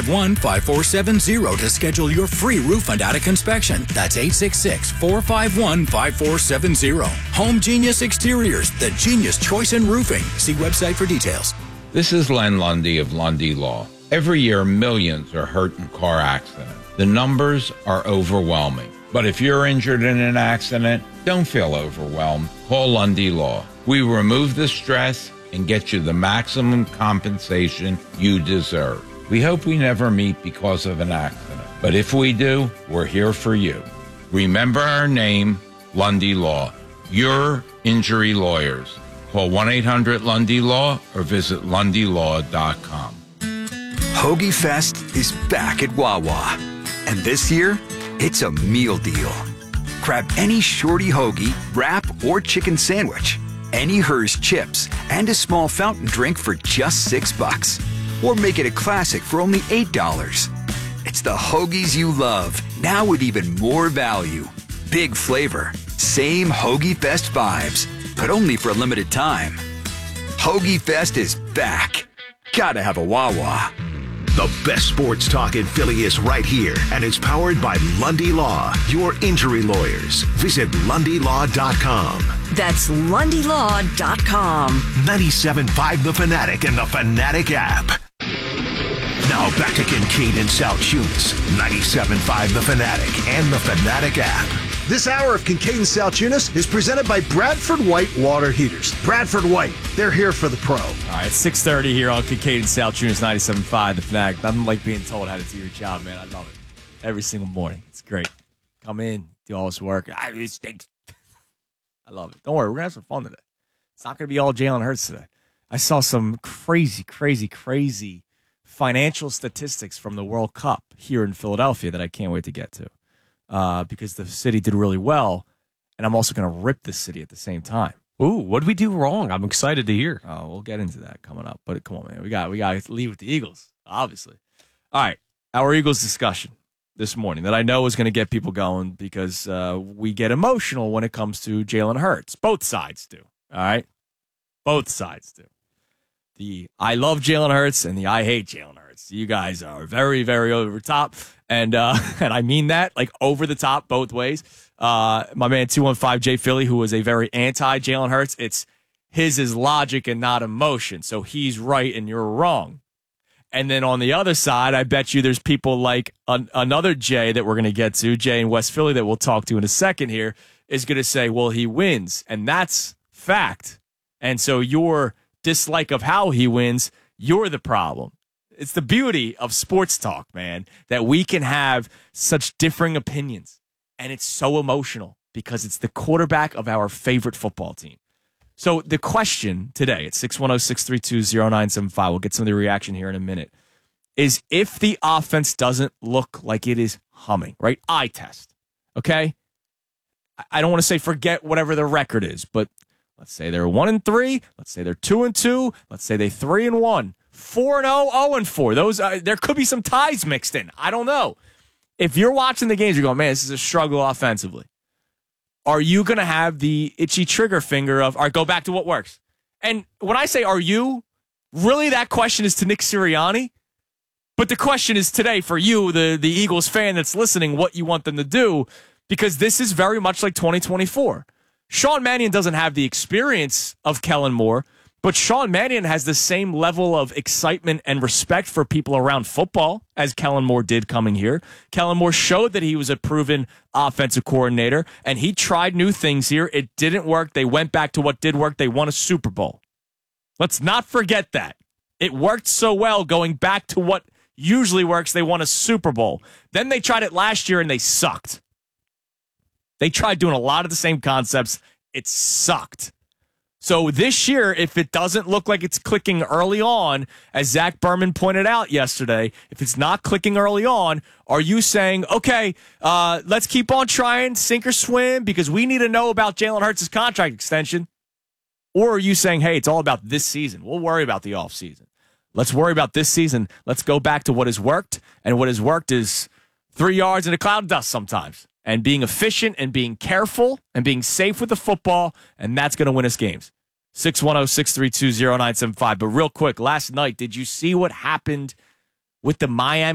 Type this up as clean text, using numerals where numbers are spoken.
866-451-5470 to schedule your free roof and attic inspection. That's 866-451-5470. Home Genius Exteriors, the genius choice in roofing. See website for details. This is Len Lundy of Lundy Law. Every year, millions are hurt in car accidents. The numbers are overwhelming. But if you're injured in an accident, don't feel overwhelmed. Call Lundy Law. We remove the stress and get you the maximum compensation you deserve. We hope we never meet because of an accident. But if we do, we're here for you. Remember our name, Lundy Law. Your injury lawyers. Call 1-800-LUNDY-LAW or visit LundyLaw.com. Hoagie Fest is back at Wawa. And this year, it's a meal deal. Grab any shorty hoagie, wrap, or chicken sandwich, any Hers chips, and a small fountain drink for just $6. Or make it a classic for only $8. It's the hoagies you love, now with even more value. Big flavor, same Hoagie Fest vibes, but only for a limited time. Hoagie Fest is back. Gotta have a Wawa. The best sports talk in Philly is right here, and it's powered by Lundy Law, your injury lawyers. Visit LundyLaw.com. That's LundyLaw.com. 97.5 The Fanatic and the Fanatic app. Now back to Kincaid and South Tunis. 97.5 The Fanatic and the Fanatic app. This hour of Kincaid and South Tunis is presented by Bradford White Water Heaters. Bradford White, they're here for the pro. All right, 6:30 here on Kincaid and South Tunis, 97.5 The Fanatic. Nothing like being told how to do your job, man. I love it. Every single morning. It's great. Come in, do all this work. It stinks. I love it. Don't worry, we're going to have some fun today. It's not going to be all Jalen Hurts today. I saw some crazy financial statistics from the World Cup here in Philadelphia that I can't wait to get to. Because the city did really well, and I'm also going to rip the city at the same time. Ooh, what did we do wrong? I'm excited to hear. Oh, we'll get into that coming up. But come on, man, we got to lead with the Eagles, obviously. All right, our Eagles discussion this morning that I know is going to get people going because we get emotional when it comes to Jalen Hurts. Both sides do. All right, both sides do. The I love Jalen Hurts and the I hate Jalen Hurts. You guys are very, very over top. And I mean that, like, over the top both ways. My man 215 Jay Philly, who was a very anti-Jalen Hurts, it's his is logic and not emotion. So he's right and you're wrong. And then on the other side, I bet you there's people like another Jay that we're going to get to, Jay in West Philly, that we'll talk to in a second here, is going to say, well, he wins. And that's fact. And so your dislike of how he wins, you're the problem. It's the beauty of sports talk, man, that we can have such differing opinions. And it's so emotional because it's the quarterback of our favorite football team. So the question today at 610-632-0975, we'll get some of the reaction here in a minute, is if the offense doesn't look like it is humming, right? Eye test, okay? I don't want to say forget whatever the record is, but let's say they're 1-3. Let's say they're 2-2. Let's say they're 3-1. 4-0, 0-4. Those there could be some ties mixed in. I don't know. If you're watching the games, you're going, man, this is a struggle offensively. Are you going to have the itchy trigger finger of, all right, go back to what works? And when I say are you, really that question is to Nick Sirianni. But the question is today for you, the Eagles fan that's listening, what you want them to do, because this is very much like 2024. Sean Mannion doesn't have the experience of Kellen Moore, but Sean Mannion has the same level of excitement and respect for people around football as Kellen Moore did coming here. Kellen Moore showed that he was a proven offensive coordinator, and he tried new things here. It didn't work. They went back to what did work. They won a Super Bowl. Let's not forget that. It worked so well going back to what usually works. They won a Super Bowl. Then they tried it last year, and they sucked. They tried doing a lot of the same concepts. It sucked. So this year, if it doesn't look like it's clicking early on, as Zach Berman pointed out yesterday, if it's not clicking early on, are you saying, okay, let's keep on trying, sink or swim, because we need to know about Jalen Hurts' contract extension? Or are you saying, hey, it's all about this season. We'll worry about the offseason. Let's worry about this season. Let's go back to what has worked, and what has worked is 3 yards in a cloud of dust sometimes, and being efficient and being careful and being safe with the football, and that's going to win us games. 610-632-0975. But real quick, last night, did you see what happened with the Miami